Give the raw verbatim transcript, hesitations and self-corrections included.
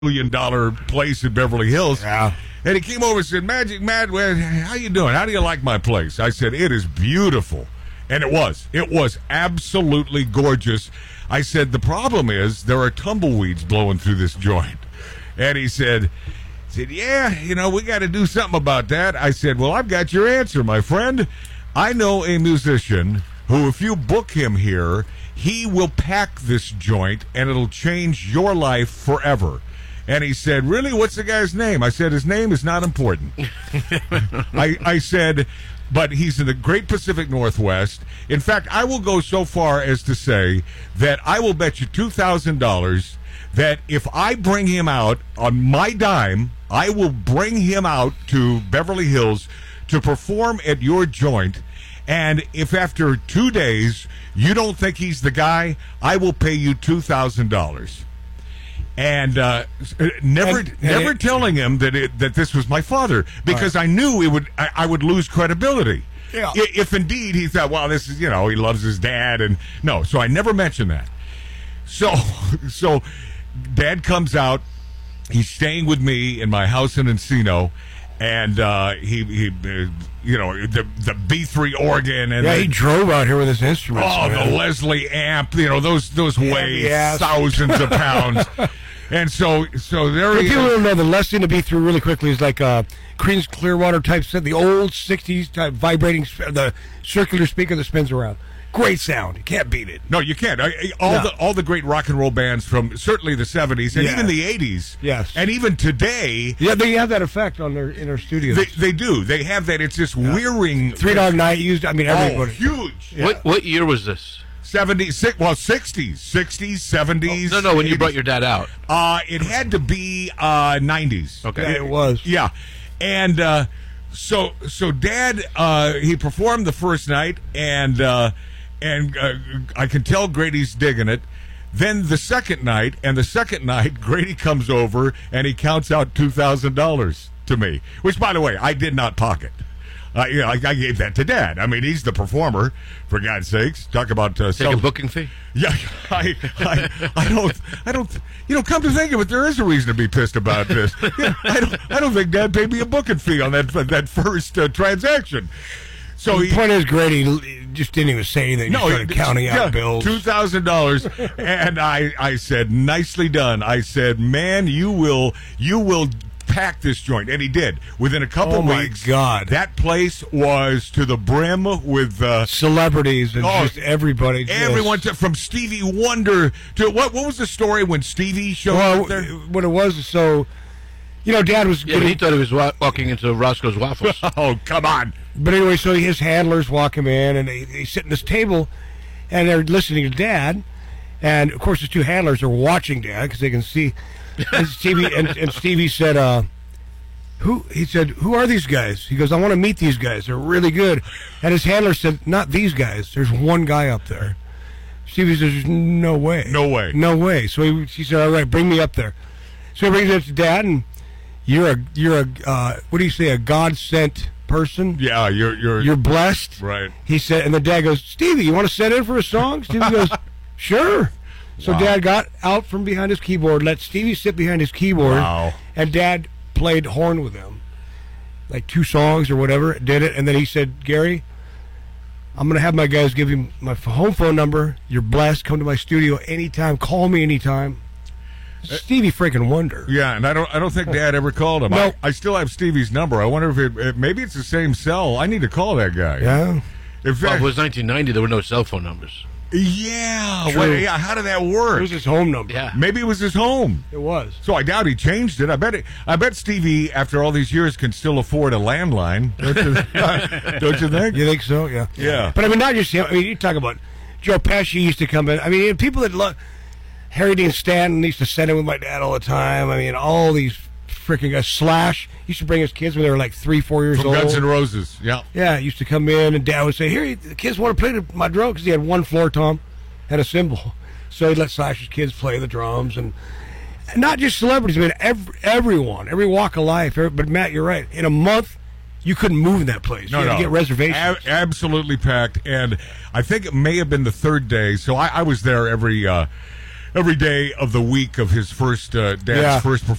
million dollar place in Beverly Hills. Yeah. And he came over and said, Magic Matt, how you doing? How do you like my place? I said, it is beautiful. And it was. It was absolutely gorgeous. I said, the problem is there are tumbleweeds blowing through this joint. And he said, he said, yeah, you know, we got to do something about that. I said, well, I've got your answer, my friend. I know a musician who, if you book him here, he will pack this joint and it'll change your life forever. And he said, really, what's the guy's name? I said, his name is not important. I, I said, but he's in the Great Pacific Northwest. In fact, I will go so far as to say that I will bet you two thousand dollars that if I bring him out on my dime, I will bring him out to Beverly Hills to perform at your joint. And if after two days you don't think he's the guy, I will pay you two thousand dollars. And uh, never, and, and never it, telling him that it, that this was my father, because right. I knew it would. I, I would lose credibility. Yeah. If indeed he thought, well, this is, you know, he loves his dad, and no, so I never mentioned that. So, so, Dad comes out. He's staying with me in my house in Encino, and uh, he, he, uh, you know, the the B three organ, and yeah, the, he drove out here with his instruments. Oh, man. The Leslie amp, you know, those those weigh yeah, thousands of pounds. And so, so there he is. People don't know the Leslie to be through really quickly is like uh, Creedence Clearwater type set, the old sixties type vibrating, the circular speaker that spins around. Great sound. You can't beat it. No, you can't. I, all no. the all the great rock and roll bands from certainly the seventies and yeah. even the eighties. Yes. And even today. Yeah, they have that effect on their in their studios. They, they do. They have that. It's this yeah. whirring. Three Dog Night used. I mean, everybody. Oh, huge. Yeah. What what year was this? seventies, well, sixties, sixties, seventies. Oh, no, no, when you brought your dad out. Uh, it had to be uh, nineties. Okay. Yeah, it was. Yeah. And uh, so so Dad, uh, he performed the first night, and uh, and uh, I can tell Grady's digging it. Then the second night, and the second night, Grady comes over, and he counts out two thousand dollars to me, which, by the way, I did not pocket. Uh, you know, I, I gave that to Dad. I mean, he's the performer, for God's sakes. Talk about uh, take self- a booking fee. Yeah, I, I, I don't, I don't. You know, come to think of it, there is a reason to be pissed about this. Yeah, I don't, I don't think Dad paid me a booking fee on that that first uh, transaction. So the he, point is, Grady just didn't even say anything. He no, started counting yeah, out bills. Two thousand dollars, and I, I said, nicely done. I said, man, you will, you will. pack this joint, and he did. Within a couple oh my weeks, God, that place was to the brim with uh, celebrities and oh, just everybody. Everyone, just. to, from Stevie Wonder to what? What was the story when Stevie showed well, up there? What it was, so you know, Dad was. Yeah, getting, he thought he was wa- walking into Roscoe's Waffles. Oh, come on! But anyway, so his handlers walk him in, and they, they sit at this table, and they're listening to Dad, and of course, the two handlers are watching Dad because they can see. And Stevie and, and Stevie said, uh, "Who?" He said, "Who are these guys?" He goes, "I want to meet these guys. They're really good." And his handler said, "Not these guys. There's one guy up there." Stevie says, "There's no way, no way, no way." So he, he said, "All right, bring me up there." So he brings it to Dad, and you're a you're a uh, what do you say? A God sent person. Yeah, you're you're you're blessed, right? He said, and the Dad goes, "Stevie, you want to set in for a song?" Stevie goes, "Sure." So wow. Dad got out from behind his keyboard, let Stevie sit behind his keyboard, wow. and Dad played horn with him, like two songs or whatever, did it, and then he said, "Gary, I'm going to have my guys give you my home phone number. You're blessed. Come to my studio anytime. Call me anytime." Uh, Stevie freaking Wonder. Yeah, and I don't I don't think Dad ever called him. No. I, I still have Stevie's number. I wonder if it, it maybe it's the same cell. I need to call that guy. Yeah. In fact, well, it was nineteen ninety. There were no cell phone numbers. Yeah, wait, yeah. How did that work? It was his home number. Yeah, maybe it was his home. It was. So I doubt he changed it. I bet. It, I bet Stevie, after all these years, can still afford a landline. Don't you, don't you think? You think so? Yeah. Yeah. But I mean, not just him. I mean, you talk about Joe Pesci used to come in. I mean, people that love Harry Dean Stanton used to sit in with my dad all the time. I mean, all these freaking guys. Slash used to bring his kids when they were like three, four years From old. Guns N' Roses. Yeah. Yeah, he used to come in, and Dad would say, "Here, the kids want to play the, my drum," because he had one floor tom. And a cymbal, so he'd let Slash's kids play the drums, and, and not just celebrities, I mean, every, everyone, every walk of life. Every, but Matt, you're right. In a month, you couldn't move in that place. No, you had no, to get reservations. A- absolutely packed, and I think it may have been the third day. So I, I was there every, uh, every day of the week of his first uh, dad's Yeah. first